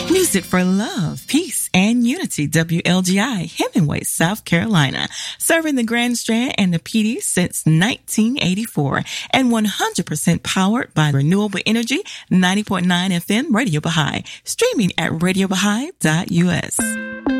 Music for love, peace, and unity. WLGI, Hemingway, South Carolina. Serving the Grand Strand and the PD since 1984. And 100% powered by renewable energy. 90.9 FM, Radio Baha'i. Streaming at RadioBaha'i.us.